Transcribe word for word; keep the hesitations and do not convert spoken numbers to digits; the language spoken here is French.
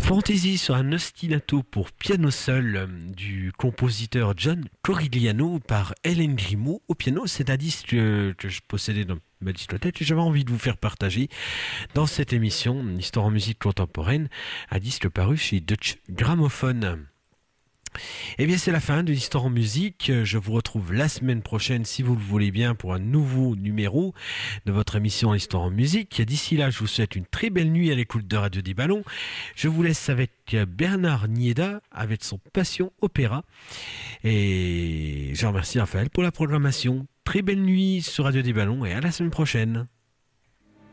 Fantaisie sur un ostinato pour piano seul euh, du compositeur John Corigliano par Hélène Grimaud au piano. C'est un disque que, que je possédais dans ma discothèque et j'avais envie de vous faire partager dans cette émission Histoire en musique contemporaine, un disque paru chez Dutch Gramophone. Eh bien, c'est la fin de l'Histoire en musique. Je vous retrouve la semaine prochaine, si vous le voulez bien, pour un nouveau numéro de votre émission L'Histoire en musique. D'ici là, je vous souhaite une très belle nuit à l'écoute de Radio des Ballons. Je vous laisse avec Bernard Nieda, avec son Passion Opéra. Et je remercie Raphaël pour la programmation. Très belle nuit sur Radio des Ballons et à la semaine prochaine.